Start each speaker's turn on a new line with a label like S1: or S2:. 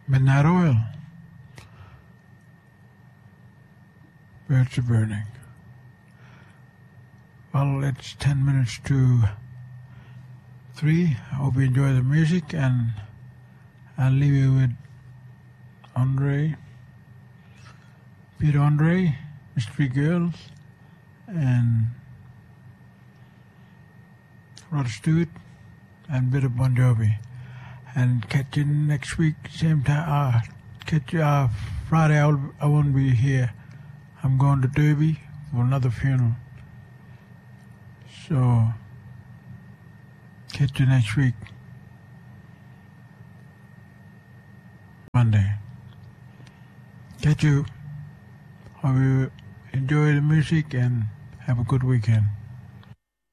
S1: Midnight Oil. Birds are burning. Well, it's 10 minutes to 3. I hope you enjoy the music, and I'll leave you with Peter Andre, Mystery Girls, and Rod Stewart, and a bit of Bon Jovi. And catch you next week, same time. Catch you Friday. I won't be here. I'm going to Derby for another funeral. So, catch you next week, Monday. Catch you. Hope you enjoy the music and have a good weekend.